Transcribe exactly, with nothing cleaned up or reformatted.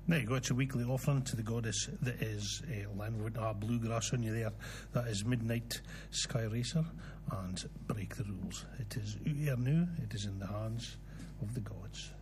There you go, it's a weekly offering to the goddess that is uh, Land Rover. Ah, bluegrass on you there. That is Midnight Sky Racer and Break the Rules. It is out here now, it is in the hands of the gods.